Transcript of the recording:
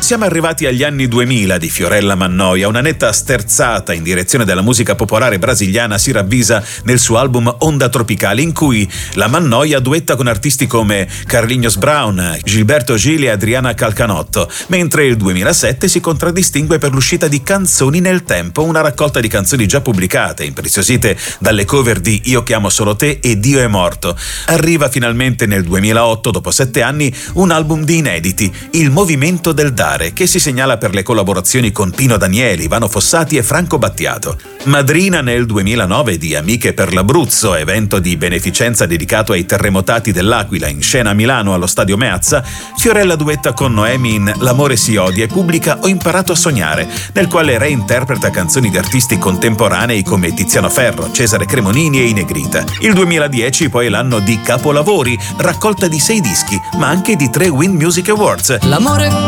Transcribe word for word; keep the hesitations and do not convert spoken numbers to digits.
Siamo arrivati agli anni duemila di Fiorella Mannoia, una netta sterzata in direzione della musica popolare brasiliana si ravvisa nel suo album Onda Tropicale, in cui la Mannoia duetta con artisti come Carlinhos Brown, Gilberto Gil e Adriana Calcanotto, mentre il duemilasette si contraddistingue per l'uscita di Canzoni nel Tempo, una raccolta di canzoni già pubblicate, impreziosite dalle cover di Io chiamo solo te e Dio è morto. Arriva finalmente nel duemilaotto, dopo sette anni, un album di inediti, Il Movimento del Dare, che si segnala per le collaborazioni con Pino Danieli, Ivano Fossati e Franco Battiato. Madrina nel duemilanove di Amiche per l'Abruzzo, evento di beneficenza dedicato ai terremotati dell'Aquila, in scena a Milano allo Stadio Meazza, Fiorella duetta con Noemi in L'amore si odia e pubblica Ho imparato a sognare, nel quale reinterpreta canzoni di artisti contemporanei come Tiziano Ferro, Cesare Cremonini e I Negrita. Il duemiladieci poi è l'anno di capolavori, raccolta di sei dischi, ma anche di tre Wind Music Awards. L'amore